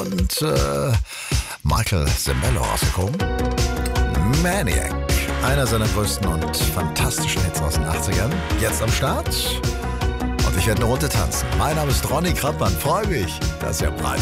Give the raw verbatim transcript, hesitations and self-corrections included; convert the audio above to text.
und äh, Michael Sembello rausgekommen. Maniac, einer seiner größten und fantastischen Hits aus den achtzigern. Jetzt am Start und ich werde eine Runde tanzen. Mein Name ist Ronny Krattmann. Freue mich, dass ihr breit